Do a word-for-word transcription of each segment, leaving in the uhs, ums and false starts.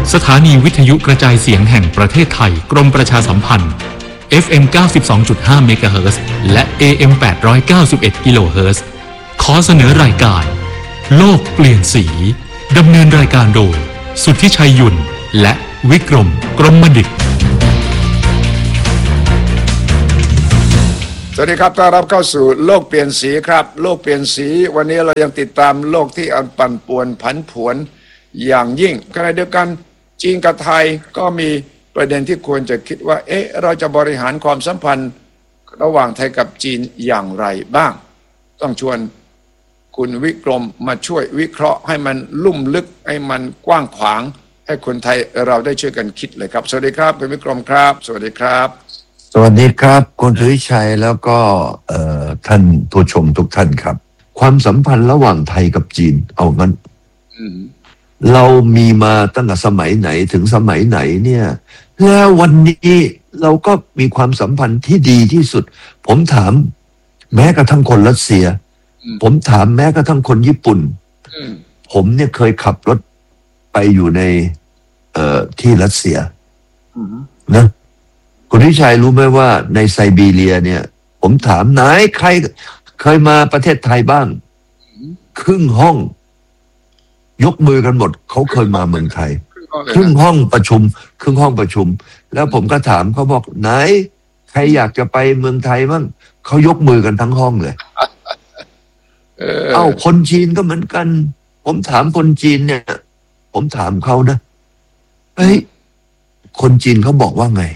สถานีวิทยุกระจายเสียงแห่งประเทศไทยกรมประชาสัมพันธ์ เอฟ เอ็ม เก้าสิบสองจุดห้า เมกะเฮิรตซ์ และ เอ เอ็ม แปดร้อยเก้าสิบเอ็ด กิโลเฮิรตซ์ ขอเสนอรายการโลกเปลี่ยนสีดำเนินรายการโดยสุทธิชัยยุ่นและวิกรมกรมดิษฐ์สวัสดีครับต้อนรับเข้าสู่โลกเปลี่ยนสีครับโลกเปลี่ยนสีวันนี้เรายังติดตามโลกที่อันปั่นป่วนผันผวนอย่างยิ่งขณะเดียวกันจีนกับไทยก็มีประเด็นที่ควรจะคิดว่าเอ๊ะเราจะบริหารความสัมพันธ์ระหว่างไทยกับจีนอย่างไรบ้างต้องชวนคุณวิกรมมาช่วยวิเคราะห์ให้มันลุ่มลึกให้มันกว้างขวางให้คนไทยเราได้ช่วยกันคิดเลยครับสวัสดีครับคุณวิกรมครับสวัสดีครับสวัสดีครับคุณสุริชัยแล้วก็ท่านผู้ชมทุกท่านครับความสัมพันธ์ระหว่างไทยกับจีนเอางั้นเรามีมาตั้งแต่สมัยไหนถึงสมัยไหนเนี่ยแล้ววันนี้เราก็มีความสัมพันธ์ที่ดีที่สุดผมถามแม้กระทั่งคนรัสเซียผมถามแม้กระทั่งคนญี่ปุ่นผมเนี่ยเคยขับรถไปอยู่ในเอ่อที่รัสเซียนะคุณวิชัยรู้ไหมว่าในไซบีเรียเนี่ยผมถามไหนใครเคยมาประเทศไทยบ้างครึ่งห้องยกมือกันหมดเขาเคยมาเมืองไทยครึ่งห้องประชุมครึ่งห้องประชุมแล้วผมก็ถามเขาบอกไหนใครอยากจะไปเมืองไทยบ้างเขายกมือกันทั้งห้องเลยเอ้าคนจีนก็เหมือนกันผมถามคนจีนเนี่ยผมถามเขานะเฮ้ยคนจีนเขาบอกว่าไง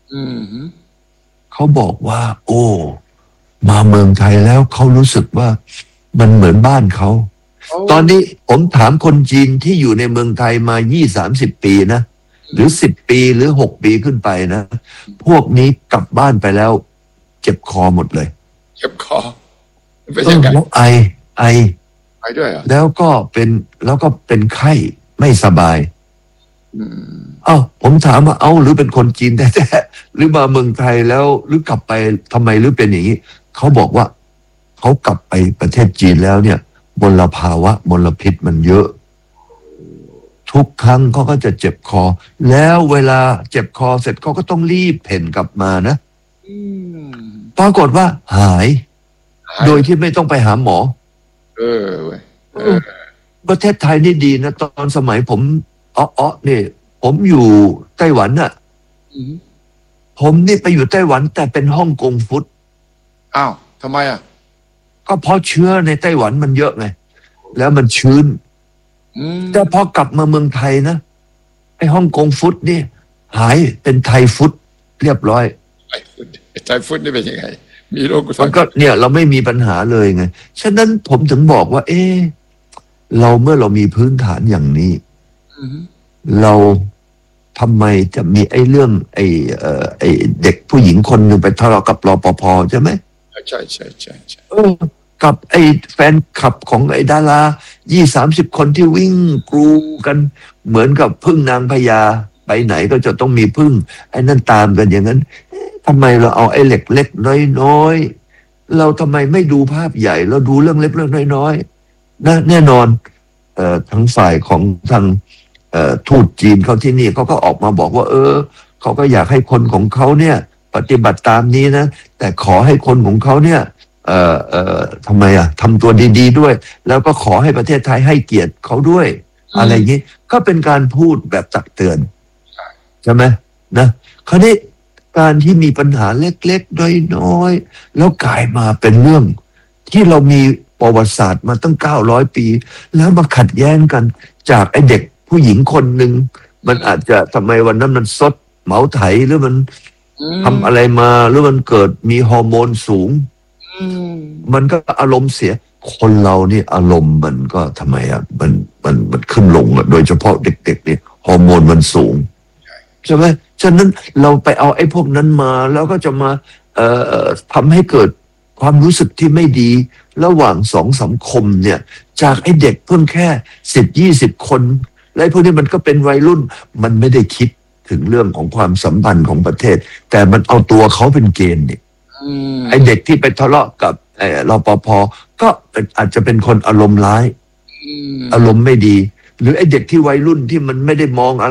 เขาบอกว่าโอ้มาเมืองไทยแล้วเขารู้สึกว่ามันเหมือนบ้านเขาตอนนี้ผมถามคนจีนที่อยู่ในเมืองไทยมายี่สามสิบปีนะหรือสิบปีหรือหกปีขึ้นไปนะพวกนี้กลับบ้านไปแล้วเจ็บคอหมดเลยเจ็บคอเป็นยังไงไอไอไอด้วยอ่ะแล้วก็เป็นแล้วก็เป็นไข้ไม่สบายเอ้าผมถามว่าเอ้าหรือเป็นคนจีนแท้ๆหรือมาเมืองไทยแล้วหรือกลับไปทำไมหรือเป็นอย่างนี้เขาบอกว่าเขากลับไปประเทศจีนแล้วเนี่ยมลภาวะมลพิษมันเยอะทุกครั้งเขาก็จะเจ็บคอแล้วเวลาเจ็บคอเสร็จเขาก็ต้องรีบเพ่นกลับมานะปรากฏว่าหายโดยที่ไม่ต้องไปหาหมอเออเว้ยประเทศไทยนี่ดีนะตอนสมัยผมอ๋ออ๋อนี่ผมอยู่ไต้หวันน่ะผมนี่ไปอยู่ไต้หวันแต่เป็นฮ่องกงฟุตอ้าวทำไมอ่ะก็เพราะเชื้อในไต้หวันมันเยอะไงแล้วมันชื้นแต่พอกลับมาเมืองไทยนะไอ้ฮ่องกงฟุตนี่หายเป็นไทยฟุตเรียบร้อยไทยฟุตไทยฟุตนี่เป็นยังไงมีโรคมันก็เนี่ยเราไม่มีปัญหาเลยไงฉะนั้นผมถึงบอกว่าเออเราเมื่อเรามีพื้นฐานอย่างนี้เราทำไมจะมีไอ้เรื่องไอ้เอ่อไอ้เด็กผู้หญิงคนหนึ่งไปทะเลาะกับรปภใช่ไหมใช่ใช่ใช่ใช่เออกับไอ้แฟนคลับของไอ้ดารายี่สามสิบคนที่วิ่งกรูกันเหมือนกับพึ่งนางพญาไปไหนก็จะต้องมีพึ่งไอ้นั่นตามกันอย่างนั้นทำไมเราเอาไอ้เล็กเล็กน้อยๆเราทำไมไม่ดูภาพใหญ่เราดูเรื่องเล็กเรื่องน้อยๆนะแน่นอนเอ่อทั้งฝ่ายของทางเอ่อทูตจีนเขาที่นี่เขาก็ออกมาบอกว่าเออเขาก็อยากให้คนของเขาเนี่ยปฏิบัติตามนี้นะแต่ขอให้คนของเขาเนี่ยเอ่อเอ่อทำไมอ่ะทำตัวดีๆด้วยแล้วก็ขอให้ประเทศไทยให้เกียรติเขาด้วยอะไรอย่างนี้ก็เป็นการพูดแบบตักเตือนใช่ไหมนะคราวนี้การที่มีปัญหาเล็กๆน้อยๆแล้วกลายมาเป็นเรื่องที่เรามีประวัติศาสตร์มาตั้งเก้าร้อยปีแล้วมาขัดแย้งกันจากไอ้เด็กผู้หญิงคนหนึ่งมันอาจจะทำไมวันนั้นมันซดเหมาไถหรือมันทำอะไรมาหรือมันเกิดมีฮอร์โมนสูงมันก็อารมณ์เสียคนเรานี่อารมณ์มันก็ทำไมอ่ะมันมันมันขึ้นลงอ่ะโดยเฉพาะเด็กๆนี่ฮอร์โมนมันสูงใช่ไหมฉะนั้นเราไปเอาไอ้พวกนั้นมาแล้วก็จะมาเอ่อทำให้เกิดความรู้สึกที่ไม่ดีระหว่างสองสังคมเนี่ยจากไอ้เด็กเพิ่งแค่สิบยี่สิบคนและพวกนี้มันก็เป็นวัยรุ่นมันไม่ได้คิดถึงเรื่องของความสัมพันธ์ของประเทศแต่มันเอาตัวเขาเป็นเกณฑ์เนี่ยไอ้เด็กที่ไปทะเลาะกับไอ้รปภก็อาจจะเป็นคนอารมณ์ร้ายอารมณ์ไม่ดีหรือไอ้เด็กที่วัยรุ่นที่มันไม่ได้มองอะไร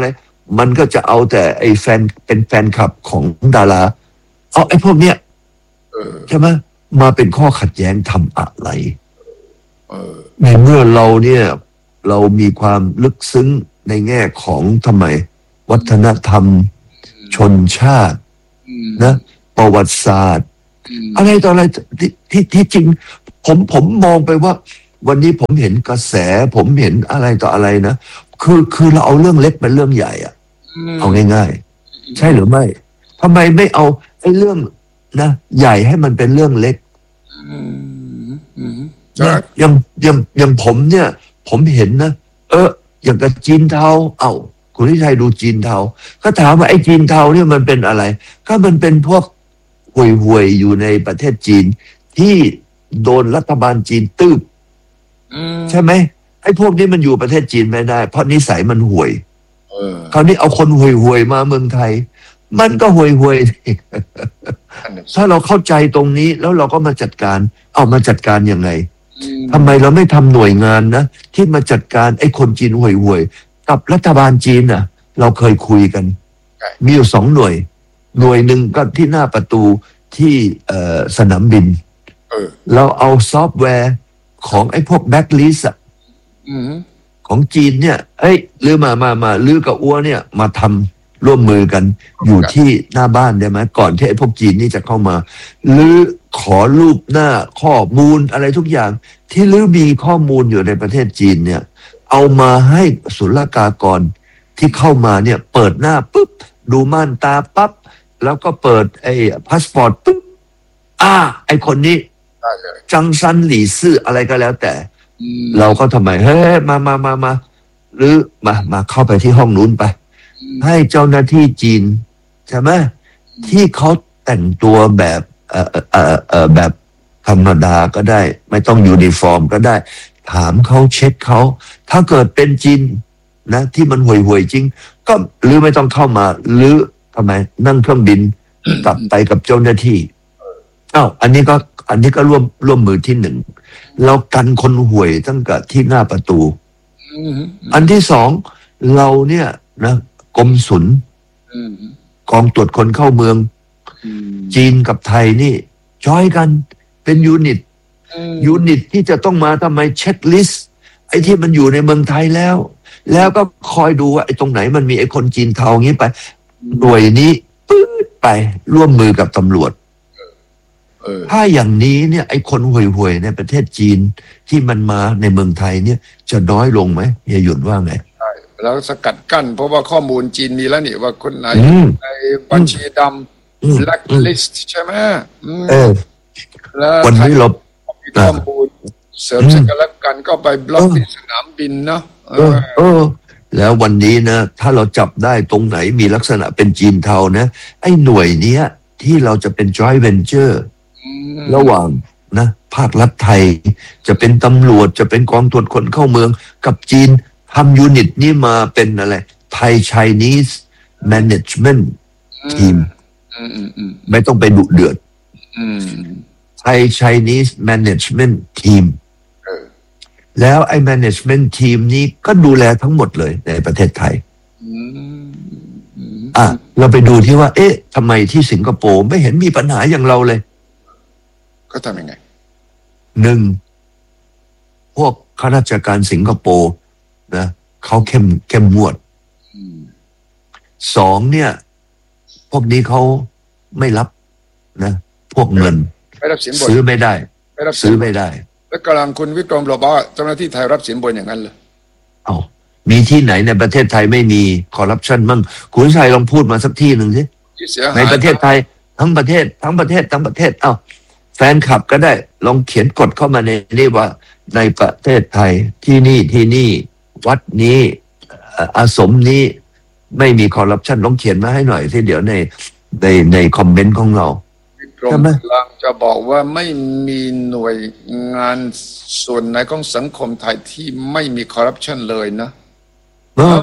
มันก็จะเอาแต่ไอ้แฟนเป็นแฟนคลับของดาราเอาไอ้พวกเนี้ยเออใช่ไหมมาเป็นข้อขัดแย้งทำอะไรเออในเมื่อเราเนี่ยเรามีความลึกซึ้งในแง่ของทำไม วัฒนธรรม ชนชาติอืมนะ ประวัติศาสตร์อืมอะไรต่ออะไรที่ที่ที่จริง ผมผมมองไปว่า วันนี้ผมเห็นกระแส ผมเห็นอะไรต่ออะไรนะคือคือเราเอาเรื่องเล็กเป็นเรื่องใหญ่อะเอาง่ายๆ ใช่หรือไม่ทำไมไม่เอาไอ้เรื่องนะใหญ่ให้มันเป็นเรื่องเล็กอืมอืมนะอย่างอย่างอย่างผมเนี่ย ผมเห็นนะเอออย่างกับจีนเทาเอ้าคุณทิชัยดูจีนเทาก็ถามว่าไอ้จีนเทาเนี่ยมันเป็นอะไร ก็มันเป็นพวกห่วยๆอยู่ในประเทศจีน ที่โดนรัฐบาลจีนตืบอืมใช่ไหมไอ้พวกนี้มันอยู่ประเทศจีนไม่ได้ เพราะนิสัยมันห่วยเออคราวนี้เอาคนห่วยๆมาเมืองไทย มันก็ห่วยๆอันนั้นถ้าเราเข้าใจตรงนี้แล้วเราก็มาจัดการ เอามาจัดการยังไงอืมทำไมเราไม่ทำหน่วยงานนะที่มาจัดการไอ้คนจีนห่วยๆกับรัฐบาลจีนน่ะ เราเคยคุยกัน มีอยู่สองหน่วย หน่วยหนึ่งก็ที่หน้าประตูที่เอ่อสนามบินเออเราเอาซอฟต์แวร์ของไอ้พวกแบ็กลิสอะอืมของจีนเนี่ยเอ้ยลือมามามาลือกับอ้วเนี่ยมาทำร่วมมือกัน อยู่ที่หน้าบ้านได้ไหมก่อนที่ไอ้พวกจีนนี่จะเข้ามาลือขอรูปหน้าข้อมูลอะไรทุกอย่าง ที่ลือมีข้อมูลอยู่ในประเทศจีนเนี่ย เอามาให้ศุลกากรที่เข้ามาเนี่ย เปิดหน้าปุ๊บดูม่านตาปั๊บแล้วก็เปิดไอ้พาสปอร์ตปุ๊บอ่าไอ้คนนี้ได้เลยจังซันหลี่ซื่ออะไรก็แล้วแต่อืมเราก็ทำไมเฮ้ยมามามามาหรือมามาเข้าไปที่ห้องนู้นไป ให้เจ้าหน้าที่จีนใช่ไหมที่เขาแต่งตัวแบบเอ่อเอ่อเอ่อแบบธรรมดาก็ได้ ไม่ต้องยูนิฟอร์มก็ได้ ถามเขาเช็คเขาถ้าเกิดเป็นจีนนะ ที่มันห่วยห่วยๆจริง ก็หรือไม่ต้องเข้ามาหรือทำไม นั่งเครื่องบินกลับไปกับเจ้าหน้าที่อ้าวอันนี้ก็อันนี้ก็ร่วมร่วมมือที่หนึ่งเรากันคนห่วยตั้งแต่ที่หน้าประตูอืมอันที่สองเราเนี่ยนะกรมศุลอืมกองตรวจคนเข้าเมืองอืมจีนกับไทยนี่จอยกันเป็นยูนิตอืมยูนิตที่จะต้องมาทำไมเช็คลิสต์ไอ้ที่มันอยู่ในเมืองไทยแล้ว แล้วก็คอยดูว่าไอ้ตรงไหนมันมีไอ้คนจีนเทาอย่างนี้ไป หน่วยนี้ปื๊ดไปร่วมมือกับตำรวจเออถ้าอย่างนี้เนี่ยไอ้คนห่วยๆในประเทศจีนที่มันมาในเมืองไทยเนี่ย จะน้อยลงไหมเฮียหยุนว่าไงใช่แล้วสกัดกั้นเพราะว่าข้อมูลจีนมีแล้วนี่ว่าคนไหนอืมในบัญชีดอืมำ black list ใช่ไหมอืมเออแล้ววันนี้เรามีข้อมูลเสริมอืมซึ่งกันและกันก็ไปบล็อกเออที่สนามบินเนาะเอเอออเออ แล้ววันนี้นะ ถ้าเราจับได้ตรงไหนมีลักษณะเป็นจีนเทานะ ไอ้หน่วยเนี้ย ที่เราจะเป็น joint venture มระหว่างนะภาครัฐไทย จะเป็นตำรวจจะเป็นกองตรวจคนเข้าเมือง กับจีนทำยูนิตนี้มาเป็นอะไรไทย Chinese Management Team อืมอืมอืมไม่ต้องไปดุเดือดอืมไทย Chinese Management Team เออแล้วไอ้ Management Team นี้ก็ดูแลทั้งหมดเลยในประเทศไทยอืมอืมอ่ะเราไปดูที่ว่า เอ๊ะทำไมที่สิงคโปร์ไม่เห็นมีปัญหาอย่างเราเลยก็ทำยังไงหนึ่งพวกข้าราชการสิงคโปร์นะเขาเข้มเข้มงวดอืมสองเนี่ย พวกนี้เขาไม่รับนะ พวกเงินไม่รับสินบนซื้อไม่ได้ไม่รับสิซื้นอบ ไม่ได้แล้วกำลังคุณวิกรมบอกว่าเจ้าหน้าที่ไทยรับสินบนอย่างนั้นเลยเอามีที่ไหนในประเทศไทยไม่มีคอร์รัปชันมั่งคุณชัยลองพูดมาสักที่หนึ่งสิที่เสียหายในประเทศไทย ทั้งประเทศ ทั้งประเทศทั้งประเทศ เอ้าแฟนคลับก็ได้ ลองเขียนกฎเข้ามาในนี่ว่า ในประเทศไทยที่นี่ที่นี่ วัดนี้เอ่ออาสมนี้ไม่มีคอร์รัปชันลองเขียนมาให้หน่อยสิเดี๋ยวในในในคอมเมนต์ของเราวิกรมใช่ไหมกำลังจะบอกว่าไม่มีหน่วยงานส่วนไหนของสังคมไทยที่ไม่มีคอร์รัปชันเลยนะเออก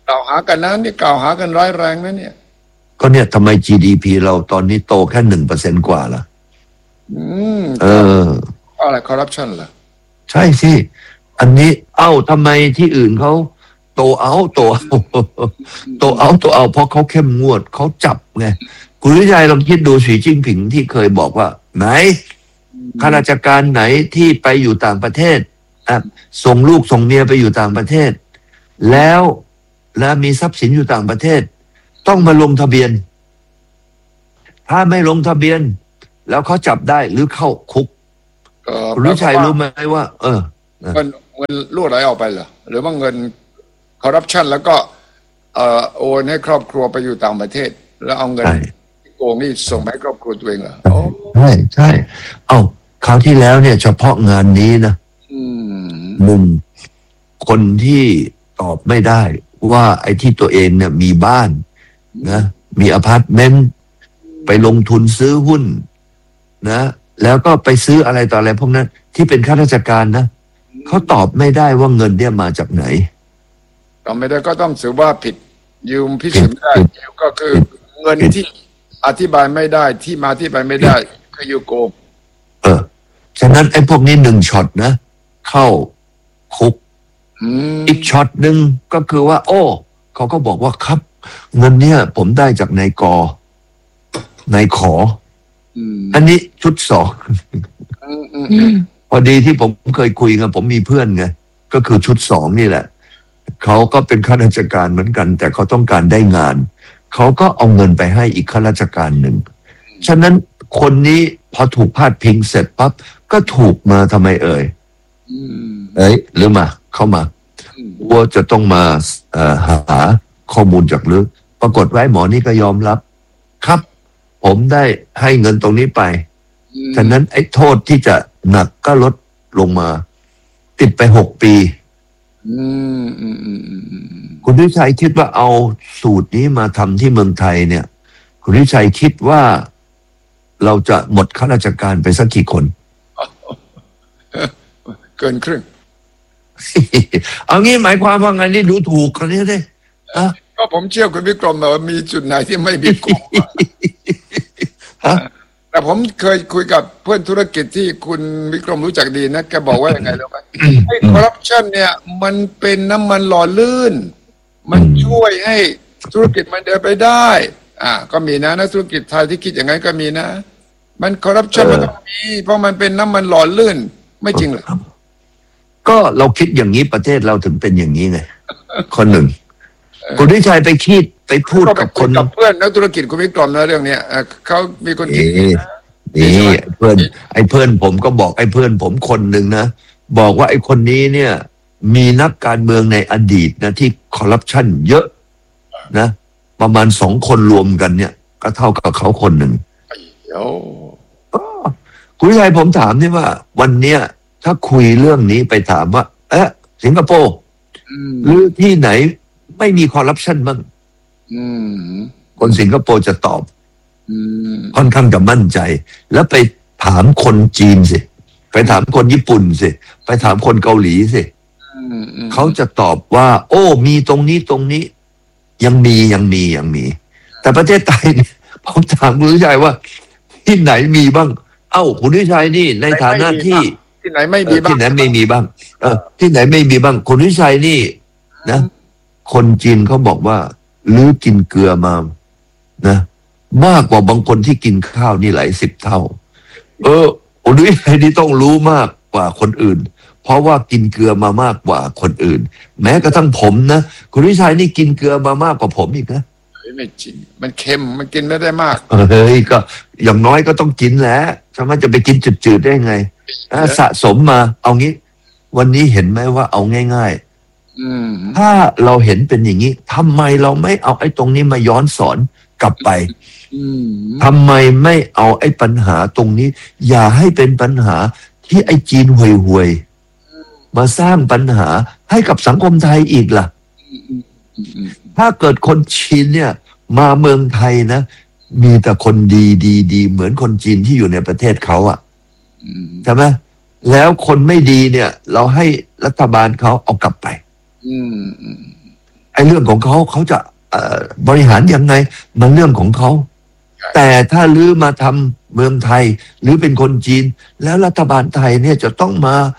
ล่าวหากันนะนี่กล่าวหากันร้ายแรงนะเนี่ยก็เนี่ยทำไม จี ดี พี เราตอนนี้โตแค่หนึ่งเปอร์เซ็นกว่าล่ะอืมเอออะไรคอร์รัปชันล่ะใช่สิ อันนี้เอ้าทำไมที่อื่นเขาโตเอาโตเอาโตเอาโตเอาเพราะเขาเข้มงวดเขาจับไงคุณวิชัยลองคิดดูสีจิ้งผิงที่เคยบอกว่าไหนข้าราชการไหนที่ไปอยู่ต่างประเทศอ่ะส่งลูกส่งเมียไปอยู่ต่างประเทศแล้วแล้วมีทรัพย์สินอยู่ต่างประเทศต้องมาลงทะเบียนถ้าไม่ลงทะเบียนแล้วเขาจับได้หรือเข้าคุกคุณวิชัยรู้ไหมว่า เออเงินเงินรั่วไหลออกไปเหรอหรือว่าเงินคอร์รัปชันแล้วก็เอ่อโอนให้ครอบครัวไปอยู่ต่างประเทศแล้วเอาเงินโกงนี่ส่งไปให้ครอบครัวตัวเองเหรอใช่ใช่เอ้าคราวที่แล้วเนี่ยเฉพาะงานนี้นะหนึ่งคนที่ตอบไม่ได้ว่าไอ้ที่ตัวเองเนี่ยมีบ้านนะมีอพาร์ตเมนต์ไปลงทุนซื้อหุ้นนะแล้วก็ไปซื้ออะไรต่ออะไรพวกนั้นที่เป็นข้าราชการนะเขาตอบไม่ได้ว่าเงินเนี่ยมาจากไหนตอบไม่ได้ก็ต้องถือว่าผิดยืมพิสูจน์ไม่ได้ยืมก็คือเงินที่อธิบายไม่ได้ที่มาที่ไปไม่ได้คือยูโกงเออฉะนั้นไอ้พวกนี้หนึ่งช็อตนะเข้าคุกอีกช็อตหนึ่งก็คือว่าโอ้เขาก็บอกว่าครับเงินเนี่ยผมได้จากนายกนายขออันนี้ชุดสองพอดีที่ผมเคยคุยกันผมมีเพื่อนไงก็คือชุดสองนี่แหละเขาก็เป็นข้าราชการเหมือนกันแต่เขาต้องการได้งานเขาก็เอาเงินไปให้อีกข้าราชการหนึ่งฉะนั้นคนนี้พอถูกพาดพิงเสร็จปั๊บก็ถูกมาทำไมเอ่ยเอ้ยหรือมาเข้ามาว่าจะต้องมาหาข้อมูลจากลึกปรากฏว่าหมอนี่ก็ยอมรับครับผมได้ให้เงินตรงนี้ไปฉะนั้นไอ้โทษที่จะหนักก็ลดลงมาติดไปหกปีคุณวิชัยคิดว่าเอาสูตรนี้มาทำที่เมืองไทยเนี่ยคุณวิชัยคิดว่าเราจะหมดข้าราชการไปสักกี่คนเกินครึ่งเอางี้หมายความว่าไงนี่ดูถูกกันนี่ได้ก็ผมเชื่อคุณวิกรมว่ามีจุดไหนที่ไม่มีโกงแต่ผมเคยคุยกับเพื่อนธุรกิจที่คุณวิกรมรู้จักดีนะแกบอกว่าอย่างไงรู้ไหมไอ้คอร์รัปชันเนี่ยมันเป็นน้ำมันหล่อลื่นมันช่วยให้ธุรกิจมันเดินไปได้อ่าก็มีนะนักธุรกิจไทยที่คิดอย่างนั้นก็มีนะมันคอร์รัปชันมันต้องมีเพราะมันเป็นน้ำมันหล่อลื่นไม่จริงเหรอก็เราคิดอย่างนี้ประเทศเราถึงเป็นอย่างนี้ไงคนหนึ่งคุณวิชัยไปคิดไปพูดกับคนกับเพื่อนนักธุรกิจคุณวิกรมนะเรื่องเนี้ยเขามีคนคิดนี่เพื่อนไอ้เพื่อนผมก็บอกไอ้เพื่อนผมคนหนึ่งนะบอกว่าไอ้คนนี้เนี่ยมีนักการเมืองในอดีตนะที่คอร์รัปชันเยอะนะประมาณสองคนรวมกันเนี่ยก็เท่ากับเขาคนหนึ่งคุณวิชัยผมถามนี่ว่าวันเนี้ยถ้าคุยเรื่องนี้ไปถามว่าเอ๊ะสิงคโปร์หรือที่ไหนไม่มีคอร์รัปชันบ้างคนสิงคโปร์จะตอบค่อนข้างจะมั่นใจแล้วไปถามคนจีนสิไปถามคนญี่ปุ่นสิไปถามคนเกาหลีสิเขาจะตอบว่าโอ้มีตรงนี้ตรงนี้ยังมียังมียังมีแต่ประเทศไทยผมถามคุณวิชัยว่าที่ไหนมีบ้างเอ้าคุณวิชัยนี่ในฐานะที่ที่ไหนไม่มีบ้างที่ไหนไม่มีบ้างเออที่ไหนไม่มีบ้างคุณวิชัยนี่นะคนจีนเขาบอกว่าลื้อกินเกลือมานะมากกว่าบางคนที่กินข้าวนี่หลายสิบเท่าเออคุณวิชัยนี่ต้องรู้มากกว่าคนอื่นเพราะว่ากินเกลือมามากกว่าคนอื่นแม้กระทั่งผมนะคุณวิชัยนี่กินเกลือมามากกว่าผมอีกนะไม่จริงมันเค็มมันกินไม่ได้มากเฮ้ยก็อย่างน้อยก็ต้องกินแหละทำไมจะไปกินจืดๆได้ไงสะสมมาเอางี้วันนี้เห็นไหมว่าเอาง่ายๆถ้าเราเห็นเป็นอย่างนี้ทำไมเราไม่เอาไอ้ตรงนี้มาย้อนสอนกลับไปทำไมไม่เอาไอ้ปัญหาตรงนี้อย่าให้เป็นปัญหาที่ไอ้จีนห่วยๆมาสร้างปัญหาให้กับสังคมไทยอีกล่ะถ้าเกิดคนจีนเนี่ยมาเมืองไทยนะมีแต่คนดีดีดีเหมือนคนจีนที่อยู่ในประเทศเขาอะใช่ไหมแล้วคนไม่ดีเนี่ยเราให้รัฐบาลเขาเอากลับไปไอ้เรื่องของเขาเขาจะบริหารยังไงมันเรื่องของเขาแต่ถ้าลื้อมาทำเมืองไทยหรือเป็นคนจีนแล้วรัฐบาลไทยเนี่ยจะต้องมา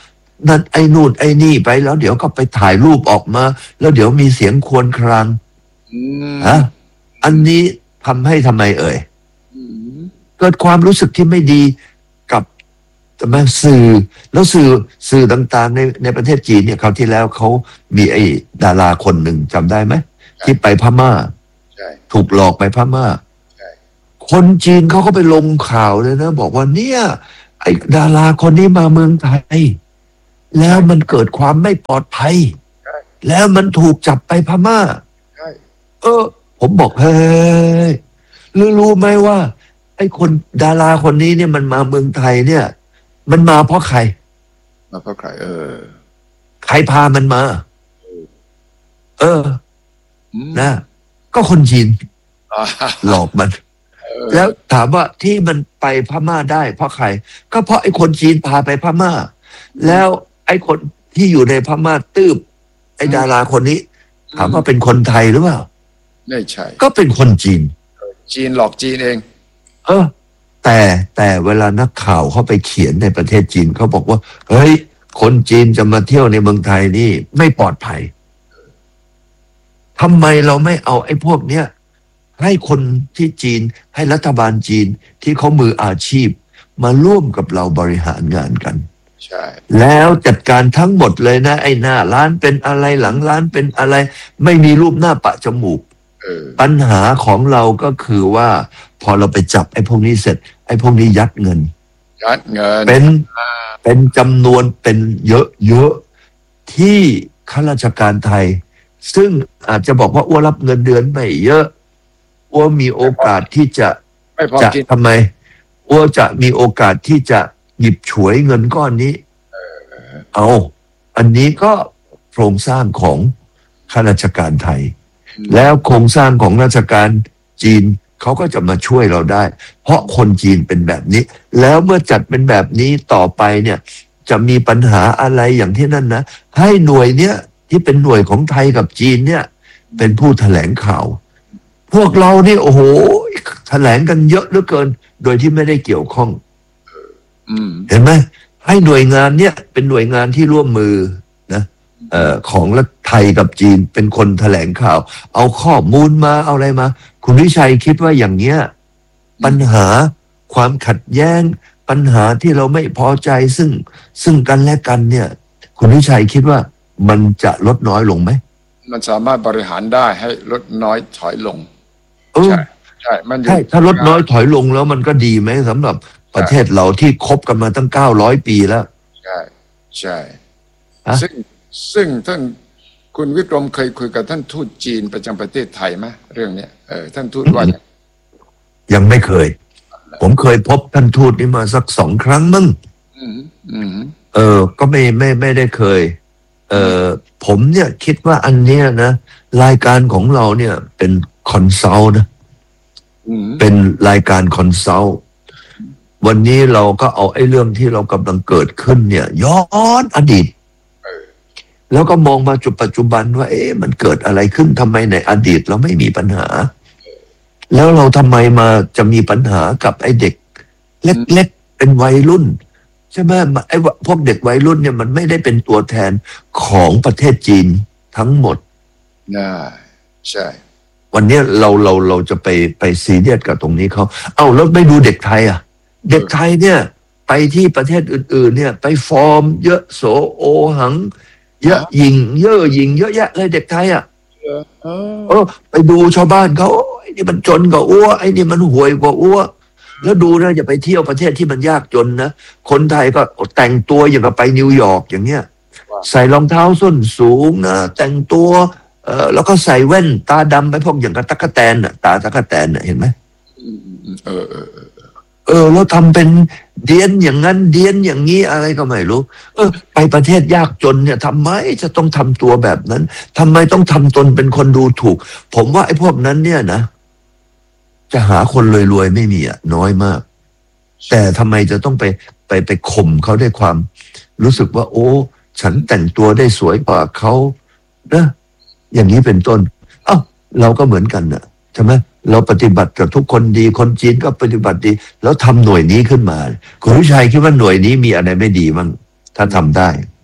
นั่นไอ้นู่นไอ้นี่ไปแล้วเดี๋ยวก็ไปถ่ายรูปออกมา แล้วเดี๋ยวมีเสียงครวญครางฮะอันนี้ทำให้ทำไมเอ่ยเกิดความรู้สึกที่ไม่ดีกับแต่แม่สื่อแล้วสื่อสื่อต่างๆในในประเทศจีนเนี่ยคราวที่แล้วเขามีไอ้ดาราคนหนึ่งจำได้ไหมที่ไปพม่าถูกหลอกไปพม่าคนจีนเขาก็ไปลงข่าวเลยนะบอกว่าเนี่ยไอ้ดาราคนนี้มาเมืองไทยแล้วมันเกิดความไม่ปลอดภัยแล้วมันถูกจับไปพม่าเออผมบอกเฮ้ยรู้รู้ไหมว่าไอ้คนดาราคนนี้เนี่ยมันมาเมืองไทยเนี่ยมันมาเพราะใครมาเพราะใครเออใครพามันมาเออนะก็คนจีนหลอกมันแล้วถามว่าที่มันไปพม่าได้เพราะใครก็เพราะไอ้คนจีนพาไปพม่าแล้วไอ้คนที่อยู่ในพม่าตืบไอ้ดาราคนนี้ถามว่าเป็นคนไทยหรือเปล่าไม่ใช่ก็เป็นคนจีนจีนหลอกจีนเองเออแต่แต่เวลานักข่าวเขาไปเขียนในประเทศจีนเขาบอกว่าเฮ้ยคนจีนจะมาเที่ยวในเมืองไทยนี่ไม่ปลอดภัยทำไมเราไม่เอาไอ้พวกเนี้ยให้คนที่จีนให้รัฐบาลจีนที่เขามืออาชีพมาร่วมกับเราบริหารงานกันใช่แล้วจัดการทั้งหมดเลยนะไอ้หน้าร้านเป็นอะไรหลังร้านเป็นอะไรไม่มีรูปหน้าปะจมูกปัญหาของเราก็คือว่าพอเราไปจับไอ้พวกนี้เสร็จไอ้พวกนี้ยัดเงินยัดเงินเป็นเป็นจำนวนเป็นเยอะๆที่ข้าราชการไทยซึ่งอาจจะบอกว่าอ้วรับเงินเดือนไม่เยอะอ้วมีโอกาสที่จะจะทำไมอ้วจะมีโอกาสที่จะหยิบฉวยเงินก้อนนี้เอาอันนี้ก็โครงสร้างของข้าราชการไทยแล้วโครงสร้างของราชการจีนเขาก็จะมาช่วยเราได้เพราะคนจีนเป็นแบบนี้แล้วเมื่อจัดเป็นแบบนี้ต่อไปเนี่ยจะมีปัญหาอะไรอย่างที่นั่นนะให้หน่วยเนี้ยที่เป็นหน่วยของไทยกับจีนเนี่ยเป็นผู้แถลงข่าวพวกเรานี่โอ้โหแถลงกันเยอะเหลือเกินโดยที่ไม่ได้เกี่ยวข้องเห็นไหมให้หน่วยงานเนี่ยเป็นหน่วยงานที่ร่วมมือนะเอ่อของรัฐไทยกับจีนเป็นคนแถลงข่าวเอาข้อมูลมาเอาอะไรมาคุณวิชัยคิดว่าอย่างเนี้ยปัญหาความขัดแย้งปัญหาที่เราไม่พอใจซึ่งซึ่งกันและกันเนี่ยคุณวิชัยคิดว่ามันจะลดน้อยลงไหมมันสามารถบริหารได้ให้ลดน้อยถอยลงใช่ใช่มันใช่ถ้าลดน้อยถอยลงแล้วมันก็ดีไหมสำหรับประเทศเราที่คบกันมาตั้งเก้าร้อยปีแล้วใช่ใช่ซึ่งซึ่งท่านคุณวิกรมเคยคุยกับท่านทูตจีนประจำประเทศไทยไหมเรื่องเนี้ยเออท่านทูตว่ายังไม่เคยผมเคยพบท่านทูตนี่มาสักสองครั้งมั้งเออก็ไม่ไม่ไม่ได้เคยเออผมเนี่ยคิดว่าอันเนี้ยนะรายการของเราเนี่ยเป็นคอนซัลท์นะเป็นรายการคอนซัลท์วันนี้เราก็เอาไอ้เรื่องที่เรากำลังเกิดขึ้นเนี่ยย้อนอดีตแล้วก็มองมาจุดปัจจุบันว่าเอ๊ะมันเกิดอะไรขึ้นทำไมในอดีตเราไม่มีปัญหาแล้วเราทำไมมาจะมีปัญหากับไอ้เด็กเล็กๆเป็นวัยรุ่นใช่ไหมไอ้พวกเด็กวัยรุ่นเนี่ยมันไม่ได้เป็นตัวแทนของประเทศจีนทั้งหมดน่าใช่วันนี้เราเราเราจะไปไปซีเรียสกับตรงนี้เขาเอ้าแล้วไม่ดูเด็กไทยอ่ะเด็กไทยเนี่ยไปที่ประเทศอื่นๆเนี่ยไปฟอร์มเยอะโสโอหังเยอะยิงเยอะยิงเยอะแยะเลยเด็กไทยอ่ะเออไปดูชาวบ้านเขาไอ้นี่มันจนกว่าอ้วไอ้นี่มันห่วยกว่าอ้วแล้วดูนะอย่าไปเที่ยวประเทศที่มันยากจนนะคนไทยก็แต่งตัวอย่างกับไปนิวยอร์กอย่างเงี้ยใส่รองเท้าส้นสูงนะแต่งตัวเออแล้วก็ใส่แว่นตาดำไปพวกอย่างกับตั๊กแตนน่ะตาตั๊กแตนน่ะเห็นไหมเออเออเออแล้วทำเป็นเดียนอย่างนั้นเดียนอย่างนี้อะไรก็ไม่รู้เออไปประเทศยากจนเนี่ยทำไมจะต้องทำตัวแบบนั้นทำไมต้องทำตนเป็นคนดูถูกผมว่าไอ้พวกนั้นเนี่ยนะจะหาคนรวยๆไม่มีอ่ะน้อยมากแต่ทำไมจะต้องไปไปไปข่มเขาด้วยความรู้สึกว่าโอ้ฉันแต่งตัวได้สวยกว่าเขานะอย่างนี้เป็นต้นเอ้าเราก็เหมือนกันน่ะใช่ไหมเราปฏิบัติกับทุกคนดีคนจีนก็ปฏิบัติดีแล้วทำหน่วยนี้ขึ้นมาคุณวิชัยคิดว่าหน่วยนี้มีอะไรไม่ดีมั้งถ้าทำได้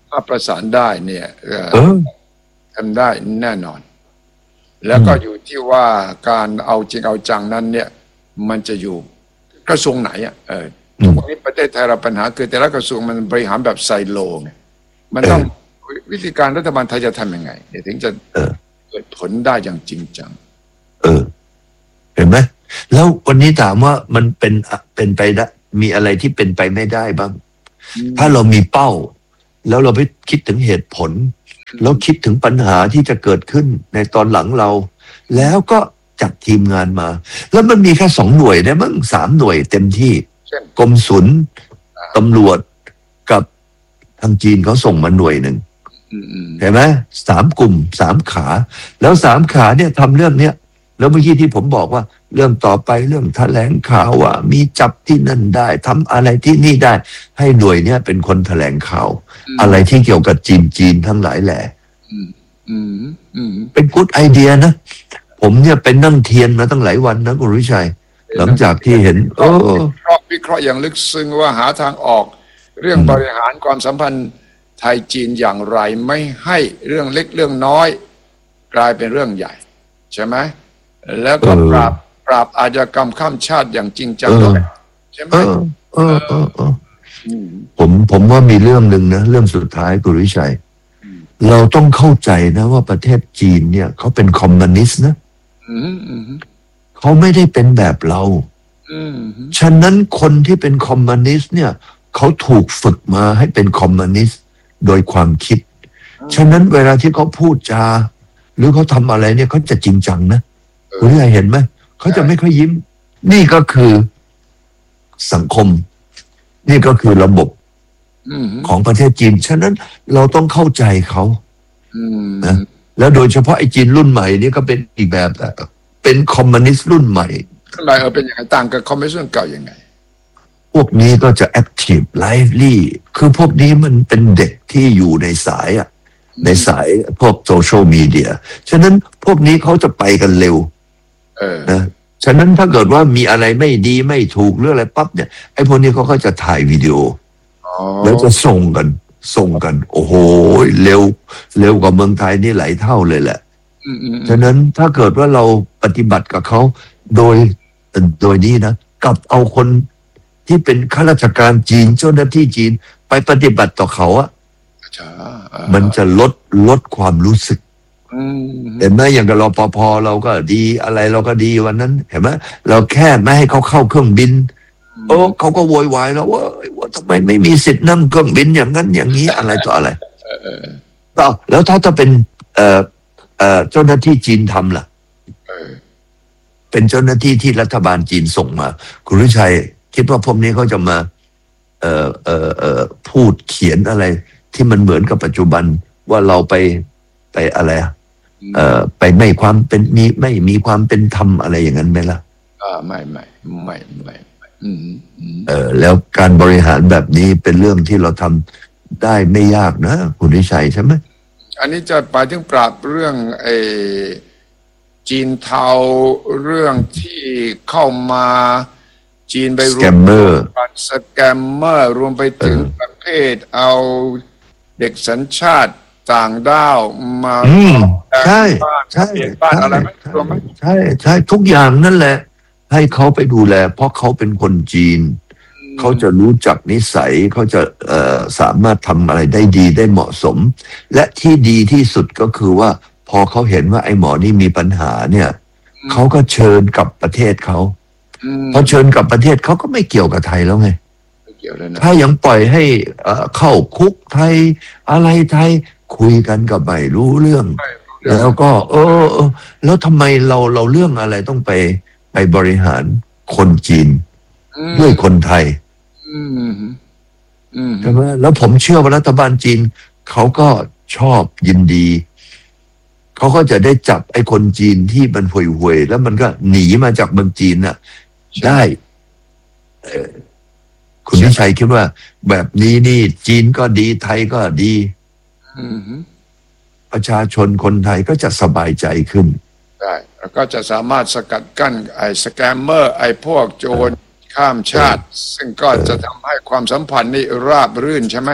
ถ้าประสานได้เนี่ยเอ่อเออทำได้แน่นอน แล้วก็อยู่ที่ว่าการเอาจริงเอาจังนั้นเนี่ยมันจะอยู่กระทรวงไหนอ่ะเออทุกวันนี้ประเทศไทยเราปัญหาคือแต่ละกระทรวงมันบริหารแบบไซโลไงมันต้องวิธีการรัฐบาลไทยจะทำยังไงเดี๋ยวถึงจะเออเกิดผลได้อย่างจริงจังเออ เห็นไหมแล้ววันนี้ถามว่ามันเป็นเป็นไปได้มีอะไรที่เป็นไปไม่ได้บ้าง ถ้าเรามีเป้า แล้วเราไปคิดถึงเหตุผล แล้วคิดถึงปัญหาที่จะเกิดขึ้นในตอนหลังเรา แล้วก็จัดทีมงานมา แล้วมันมีแค่สองหน่วยนะมั้งสามหน่วยเต็มที่เช่นกรมศุลตำรวจกับทางจีนเขาส่งมาหน่วยหนึ่งอืมอืมเห็นไหมสามกลุ่มสามขา แล้วสามขาเนี่ยทำเรื่องเนี้ยแล้วเมื่อกี้ที่ผมบอกว่าเรื่องต่อไปเรื่องแถลงข่าวว่ามีจับที่นั่นได้ทำอะไรที่นี่ได้ ให้หน่วยเนี้ยเป็นคนแถลงข่าว อะไรที่เกี่ยวกับจีนจีนทั้งหลายแหละอืมอืมอืมเป็นกู๊ดไอเดียนะ ผมเนี่ยเป็นนั่งเทียนมาตั้งหลายวันนะคุณวิชัย หลังจากที่เห็นโอ้วิเคราะห์วิเคราะห์อย่างลึกซึ้งว่าหาทางออก เรื่องบริหารความสัมพันธ์ไทยจีนอย่างไรไม่ให้เรื่องเล็กเรื่องน้อย กลายเป็นเรื่องใหญ่ ใช่ไหมแล้วก็ปราบปราบอาชญากรรมข้ามชาติอย่างจริงจังด้วยใช่ไหมเออเออเออเออมผมผมว่ามีเรื่องหนึ่งนะเรื่องสุดท้ายคุณวิชัย เราต้องเข้าใจนะว่าประเทศจีนเนี่ยเขาเป็นคอมมิวนิสต์นะอืมอืมเขาไม่ได้เป็นแบบเราอืมฉะนั้นคนที่เป็นคอมมิวนิสต์เนี่ยเขาถูกฝึกมาให้เป็นคอมมิวนิสต์โดยความคิด ฉะนั้นเวลาที่เขาพูดจาหรือเขาทำอะไรเนี่ยเขาจะจริงจังนะคุณวิชัยเห็นไหมเขาจะไม่ค่อยยิ้ม นี่ก็คือสังคม นี่ก็คือระบบอืมของประเทศจีน ฉะนั้นเราต้องเข้าใจเขาอืมนะ แล้วโดยเฉพาะไอ้จีนรุ่นใหม่นี่ก็เป็นอีกแบบนะเป็นคอมมิวนิสต์รุ่นใหม่ข้างในเออเป็นยังไงต่างกับคอมมิวนิสต์เก่ายังไงพวกนี้ก็จะแอคทีฟไลฟ์ลี่คือพวกนี้มันเป็นเด็กที่อยู่ในสายอ่ะ ในสายพวกโซเชียลมีเดีย ฉะนั้นพวกนี้เขาจะไปกันเร็วเออนะ ฉะนั้นถ้าเกิดว่ามีอะไรไม่ดีไม่ถูกหรืออะไรปั๊บเนี่ย ไอ้พวกนี้เขาก็จะถ่ายวิดีโออ๋อแล้วจะส่งกัน ส่งกัน โอ้โห เร็ว เร็วกว่าเมืองไทยนี่หลายเท่าเลยแหละอืมอืมฉะนั้นถ้าเกิดว่าเราปฏิบัติกับเขาโดยโดยนี้นะกับเอาคนที่เป็นข้าราชการจีนเจ้าหน้าที่จีนไปปฏิบัติต่อเขาอะช้ามันจะลดลดความรู้สึกอืมเห็นไหมอย่างกับรปภเราก็ดีอะไรเราก็ดีวันนั้น เห็นไหมเราแค่ไม่ให้เขาเข้าเครื่องบินโอ้เขาก็โวยวายแล้วว่าว่าทำไมไม่มีสิทธิ์นั่งเครื่องบินอย่างนั้นอย่างนี้อะไรต่ออะไรเออเออต่อแล้วถ้าจะเป็นเอ่อเอ่อเจ้าหน้าที่จีนทำล่ะเออเป็นเจ้าหน้าที่ที่รัฐบาลจีนส่งมา คุณวิชัยคิดว่าพวกนี้เขาจะมา เอ่อเอ่อเอ่อพูดเขียนอะไร ที่มันเหมือนกับปัจจุบันว่าเราไปไปอะไรอะเอ่อไปไม่ความเป็นมีไม่มีความเป็นธรรมอะไรอย่างนั้นไหมล่ะอ่าไม่ไม่ไม่ไม่ไม่อืมอืมเออแล้วการบริหารแบบนี้เป็นเรื่องที่เราทำได้ไม่ยากนะคุณวิชัยใช่ไหมอันนี้จะไปถึงปราบเรื่องไอ้จีนเทาเรื่องที่เข้ามาจีนไปรวม Scammer กันสแกมเมอร์รวมไปถึงประเภทเอาเด็กสัญชาติต่างด้าวมาอืมใช่บ้านใช่เปลี่ยนบ้านอะไรไหมรวมไหมใช่ใช่ทุกอย่างนั่นแหละ ให้เขาไปดูแล เพราะเขาเป็นคนจีน เขาจะรู้จักนิสัยเขาจะเอ่อสามารถทำอะไรได้ดีได้เหมาะสม และที่ดีที่สุดก็คือว่า พอเขาเห็นว่าไอ้หมอนี่มีปัญหาเนี่ยเขาก็เชิญกลับประเทศเขาอืมพอเชิญกลับประเทศเขาก็ไม่เกี่ยวกับไทยแล้วไงไม่เกี่ยวเลยนะถ้ายังปล่อยให้เอ่อเข้าคุกไทย อะไรไทยคุยกันก็ไม่รู้เรื่อง แล้วก็ เออเออแล้วทำไมเราเราเรื่องอะไรต้องไปไปบริหารคนจีนอืมด้วยคนไทยอืมอืมใช่ไหมแล้วผมเชื่อว่ารัฐบาลจีนเขาก็ชอบยินดีเขาก็จะได้จับไอ้คนจีนที่มันห่วยห่วยๆแล้วมันก็หนีมาจากเมืองจีนน่ะ ได้เอ่อคุณวิชัยคิดว่า แบบนี้นี่จีนก็ดีไทยก็ดีอืมประชาชนคนไทยก็จะสบายใจขึ้นได้แล้วก็จะสามารถสกัดกั้นไอ้สแกมเมอร์ไอ้พวกโจรข้ามชาติ ซึ่งก็จะทำให้ความสัมพันธ์นี่ราบรื่นใช่ไหม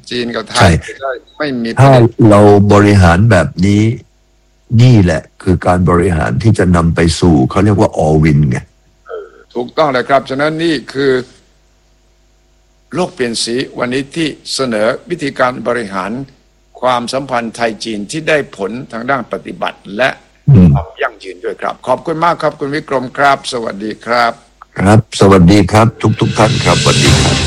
จีนกับไทยจะได้ไม่มีถ้าเราบริหารแบบนี้นี่แหละคือการบริหารที่จะนำไปสู่เขาเรียกว่า all win ไงถูกต้องเลยครับฉะนั้นนี่คือโลกเปลี่ยนสีวันนี้ที่เสนอวิธีการบริหารความสัมพันธ์ไทยจีนที่ได้ผลทางด้านปฏิบัติและความยั่งยืนด้วยครับขอบคุณมากครับคุณวิกรมครับสวัสดีครับครับสวัสดีครับทุกทุกท่านครับสวัสดีครับ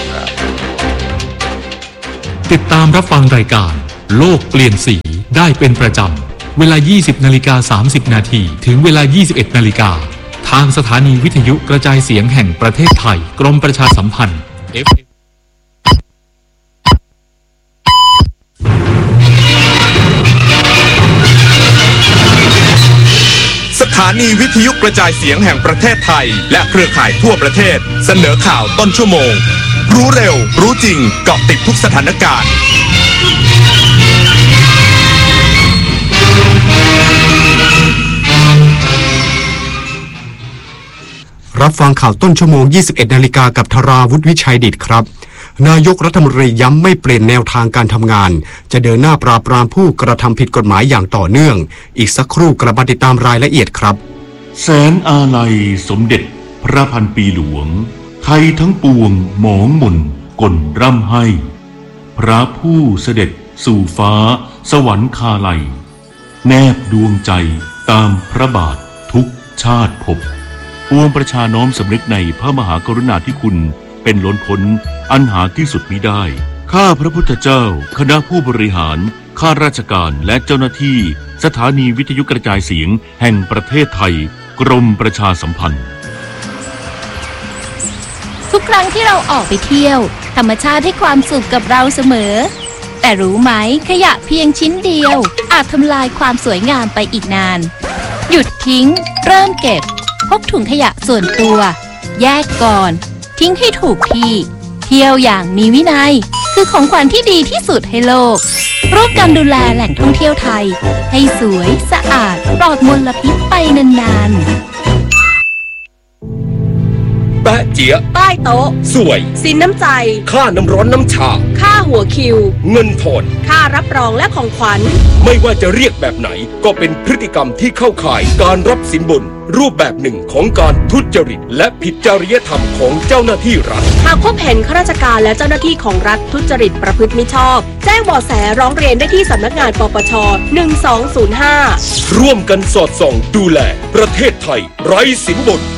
ติดตามรับฟังรายการโลกเปลี่ยนสีได้เป็นประจำเวลา ยี่สิบนาฬิกาสามสิบนาทีถึงเวลา ยี่สิบเอ็ดนาฬิกาทางสถานีวิทยุกระจายเสียงแห่งประเทศไทยกรมประชาสัมพันธ์ เอฟ เอ็มสถานีวิทยุกระจายเสียงแห่งประเทศไทยและเครือข่ายทั่วประเทศเสนอข่าวต้นชั่วโมงรู้เร็วรู้จริงเกาะติดทุกสถานการณ์รับฟังข่าวต้นชั่วโมง ยี่สิบเอ็ดนาฬิกากับธราวุฒิวิชัยดิษฐ์ครับนายกรัฐมนตรีย้ำไม่เปลี่ยนแนวทางการทำงานจะเดินหน้าปราบปรามผู้กระทำผิดกฎหมายอย่างต่อเนื่องอีกสักครู่กลับมาติดตามรายละเอียดครับแสนอาลัยสมเด็จพระพันปีหลวงไทยทั้งปวงหมองหม่นก่นร่ำให้พระผู้เสด็จสู่ฟ้าสวรรคาลัยแนบดวงใจตามพระบาททุกชาติภพปวงประชาน้อมสำนึกในพระมหากรุณาธิคุณเป็นล้นพ้นอันหาที่สุดมิได้ข้าพระพุทธเจ้าคณะผู้บริหารข้าราชการและเจ้าหน้าที่สถานีวิทยุกระจายเสียงแห่งประเทศไทยกรมประชาสัมพันธ์ทุกครั้งที่เราออกไปเที่ยวธรรมชาติให้ความสุขกับเราเสมอแต่รู้ไหมขยะเพียงชิ้นเดียวอาจทำลายความสวยงามไปอีกนานหยุดทิ้งเริ่มเก็บพกถุงขยะส่วนตัวแยกก่อนทิ้งให้ถูกที่เที่ยวอย่างมีวินัยคือของขวัญที่ดีที่สุดให้โลกร่วมกันดูแลแหล่งท่องเที่ยวไทยให้สวยสะอาดปลอดมลพิษไปนานๆแปะเจี๊ยใต้โต๊ะสวยสินน้ำใจค่าน้ำร้อนน้ำชาค่าหัวคิวเงินทอนค่ารับรองและของขวัญไม่ว่าจะเรียกแบบไหนก็เป็นพฤติกรรมที่เข้าข่ายการรับสินบนรูปแบบหนึ่งของการทุจริตและผิดจริยธรรมของเจ้าหน้าที่รัฐหากพบเห็นข้าราชการและเจ้าหน้าที่ของรัฐทุจริตประพฤติมิชอบแจ้งเบาะแสร้องเรียนได้ที่สำนักงานปปชหนึ่งสองศูนย์ห้าร่วมกันสอดส่องดูแลประเทศไทยไร้สินบน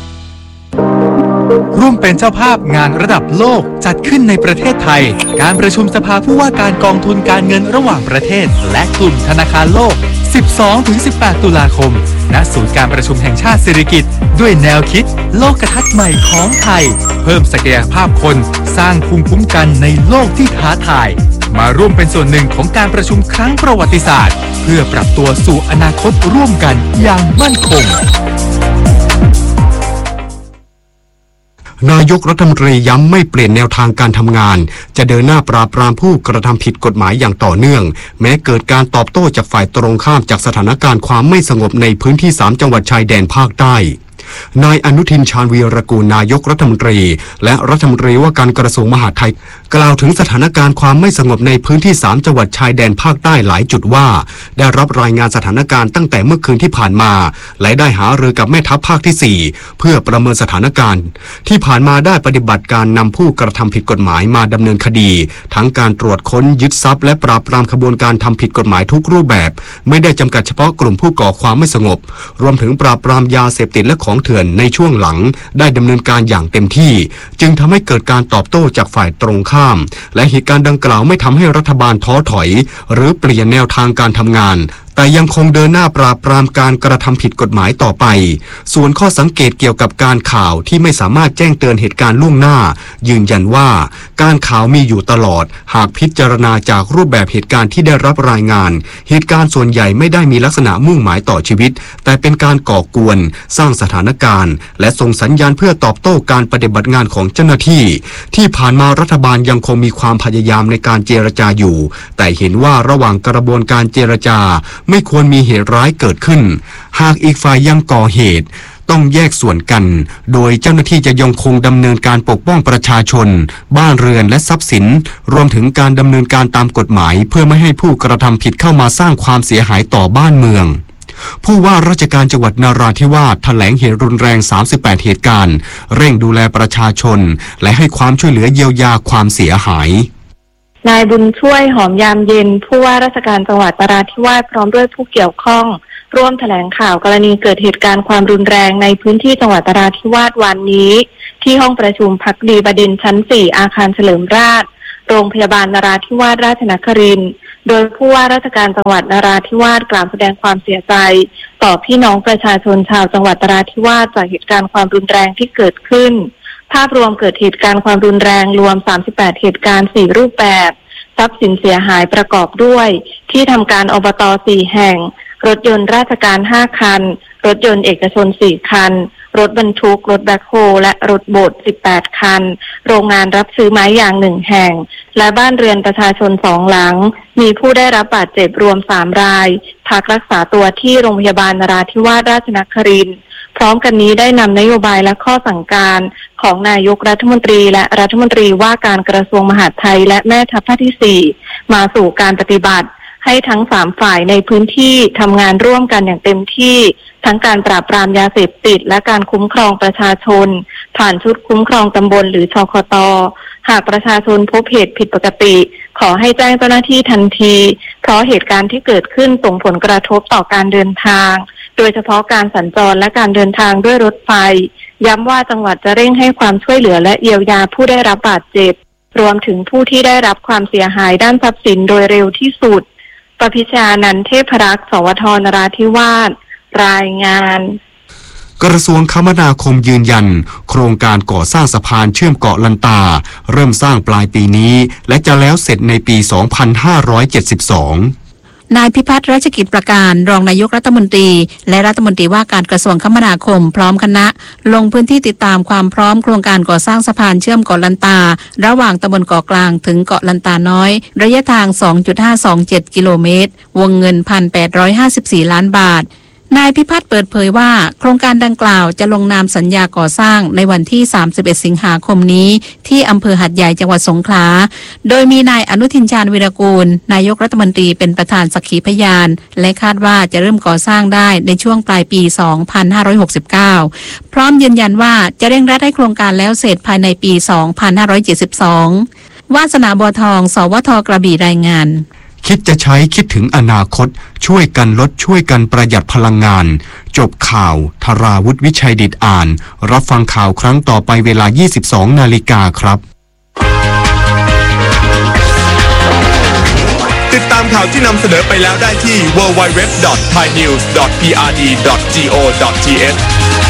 ร่วมเป็นเจ้าภาพงานระดับโลกจัดขึ้นในประเทศไทยการประชุมสภาผู้ว่าการกองทุนการเงินระหว่างประเทศและกลุ่มธนาคารโลก สิบสองถึงสิบแปด ตุลาคมณศูนย์การประชุมแห่งชาติสิริกิติ์ด้วยแนวคิดโลกทัศน์ใหม่ของไทยเพิ่มศักยภาพคนสร้างภูมิคุ้มกันในโลกที่ท้าทายมาร่วมเป็นส่วนหนึ่งของการประชุมครั้งประวัติศาสตร์เพื่อปรับตัวสู่อนาคตร่วมกันอย่างมั่นคงนายกรัฐมนตรีย้ำไม่เปลี่ยนแนวทางการทำงานจะเดินหน้าปราบปรามผู้กระทำผิดกฎหมายอย่างต่อเนื่องแม้เกิดการตอบโต้จากฝ่ายตรงข้ามจากสถานการณ์ความไม่สงบในพื้นที่สามจังหวัดชายแดนภาคใต้นายอนุทินชาญวีรกูลนายกรัฐมนตรีและรัฐมนตรีว่าการกระทรวงมหาดไทยกล่าวถึงสถานการณ์ความไม่สงบในพื้นที่สามจังหวัดชายแดนภาคใต้หลายจุดว่าได้รับรายงานสถานการณ์ตั้งแต่เมื่อคืนที่ผ่านมาและได้หารือกับแม่ทัพภาคที่สี่เพื่อประเมินสถานการณ์ที่ผ่านมาได้ปฏิบัติการนำผู้กระทำผิดกฎหมายมาดำเนินคดีทั้งการตรวจค้นยึดทรัพย์และปราบปรามขบวนการทำผิดกฎหมายทุกรูปแบบไม่ได้จำกัดเฉพาะกลุ่มผู้ก่อความไม่สงบรวมถึงปราบปรามยาเสพติดและของเถื่อนในช่วงหลังได้ดำเนินการอย่างเต็มที่จึงทำให้เกิดการตอบโต้จากฝ่ายตรงข้ามและเหตุการณ์ดังกล่าวไม่ทำให้รัฐบาลท้อถอยหรือเปลี่ยนแนวทางการทำงานแต่ยังคงเดินหน้าปราบปรามการกระทำผิดกฎหมายต่อไปส่วนข้อสังเกตเกี่ยวกับการข่าวที่ไม่สามารถแจ้งเตือนเหตุการณ์ล่วงหน้ายืนยันว่าการข่าวมีอยู่ตลอดหากพิจารณาจากรูปแบบเหตุการณ์ที่ได้รับรายงานเหตุการณ์ส่วนใหญ่ไม่ได้มีลักษณะมุ่งหมายต่อชีวิตแต่เป็นการก่อกวนสร้างสถานการณ์และส่งสัญญาณเพื่อตอบโต้การปฏิบัติงานของเจ้าหน้าที่ที่ผ่านมารัฐบาลยังคงมีความพยายามในการเจรจาอยู่แต่เห็นว่าระหว่างกระบวนการเจรจาไม่ควรมีเหตุร้ายเกิดขึ้นหากอีกฝ่ายยังก่อเหตุต้องแยกส่วนกันโดยเจ้าหน้าที่จะยังคงดำเนินการปกป้องประชาชนบ้านเรือนและทรัพย์สินรวมถึงการดำเนินการตามกฎหมายเพื่อไม่ให้ผู้กระทำผิดเข้ามาสร้างความเสียหายต่อบ้านเมืองผู้ว่าราชการจังหวัดนราธิวาสแถลงเหตุรุนแรงสามสิบแปดเหตุการณ์เร่งดูแลประชาชนและให้ความช่วยเหลือเยียวยาความเสียหายนายบุญช่วยหอมยามเย็นผู้ว่าราชการจังหวัดนราธิวาสพร้อมด้วยผู้เกี่ยวข้องร่วมแถลงข่าวกรณีเกิดเหตุการณ์ความรุนแรงในพื้นที่จังหวัดนราธิวาสวันนี้ที่ห้องประชุมภักดีบดินทร์ชั้นสี่อาคารเฉลิมราชโรงพยาบาลนราธิวาสราชนครินทร์โดยผู้ว่าราชการจังหวัดนราธิวาสกล่าวแสดงความเสียใจต่อพี่น้องประชาชนชาวจังหวัดนราธิวาสจากเหตุการณ์ความรุนแรงที่เกิดขึ้นภาพรวมเกิดเหตุการณ์ความรุนแรงรวมสามสิบแปดเหตุการณ์สี่รูปแบบทรัพย์สินเสียหายประกอบด้วยที่ทำการอบต.สี่แห่งรถยนต์ราชการห้าคันรถยนต์เอกชนสี่คันรถบรรทุกรถแบ็คโฮและรถโบดสิบแปดคันโรงงานรับซื้อไม้ยางหนึ่งแห่งและบ้านเรือนประชาชนสองหลังมีผู้ได้รับบาดเจ็บรวมสามรายพักรักษาตัวที่โรงพยาบาลนราธิวาสราชนครินทร์พร้อมกันนี้ได้นำนโยบายและข้อสั่งการของนายกรัฐมนตรีและรัฐมนตรีว่าการกระทรวงมหาดไทยและแม่ทัพภาคที่สี่มาสู่การปฏิบัติให้ทั้งสามฝ่ายในพื้นที่ทำงานร่วมกันอย่างเต็มที่ทั้งการปราบปรามยาเสพติดและการคุ้มครองประชาชนผ่านชุดคุ้มครองตำบลหรือชคต.หากประชาชนพบเหตุผิดปกติขอให้แจ้งเจ้าหน้าที่ทันทีเพราะเหตุการณ์ที่เกิดขึ้นส่งผลกระทบต่อการเดินทางโดยเฉพาะการสัญจรและการเดินทางด้วยรถไฟย้ำว่าจังหวัดจะเร่งให้ความช่วยเหลือและเยียวยาผู้ได้รับบาดเจ็บรวมถึงผู้ที่ได้รับความเสียหายด้านทรัพย์สินโดยเร็วที่สุดประพิชานันท์เทพรักษ์สวทนราธิวาสรายงานกระทรวงคมนาคมยืนยันโครงการก่อสร้างสะพานเชื่อมเกาะลันตาเริ่มสร้างปลายปีนี้และจะแล้วเสร็จในปี สองพันห้าร้อยเจ็ดสิบสองนายพิพัฒน์รัชกิจประการรองนายกรัฐมนตรีและรัฐมนตรีว่าการกระทรวงคมนาคมพร้อมคณะลงพื้นที่ติดตามความพร้อมโครงการก่อสร้างสะพานเชื่อมเกาะลันตาระหว่างตำบลเกาะกลางถึงเกาะลันตาน้อยระยะทาง สองจุดห้าสองเจ็ด กิโลเมตรวงเงิน หนึ่งพันแปดร้อยห้าสิบสี่ ล้านบาทนายพิพัฒน์เปิดเผยว่าโครงการดังกล่าวจะลงนามสัญญาก่อสร้างในวันที่สามสิบเอ็ดสิงหาคมนี้ที่อำเภอหัดใหญ่จังหวัดสงขลาโดยมีนายอนุทินชาญวีรกูลนายกรัฐมนตรีเป็นประธานสักขีพยานและคาดว่าจะเริ่มก่อสร้างได้ในช่วงปลายปี สองพันห้าร้อยหกสิบเก้าพร้อมยืนยันว่าจะเร่งรัดให้โครงการแล้วเสร็จภายในปี สองพันห้าร้อยเจ็ดสิบสองวาสนาบัวทองสวทกระบี่รายงานคิดจะใช้คิดถึงอนาคตช่วยกันลดช่วยกันประหยัดพลังงานจบข่าวธราวุฒิวิชัยดิษฐ์อ่านรับฟังข่าวครั้งต่อไปเวลา ยี่สิบสองนาฬิกาครับติดตามข่าวที่นำเสนอไปแล้วได้ที่ ดับเบิลยู ดับเบิลยู ดับเบิลยู ดอท ไทยนิวส์ ดอท พี อาร์ ดี ดอท จี โอ ดอท ที เอช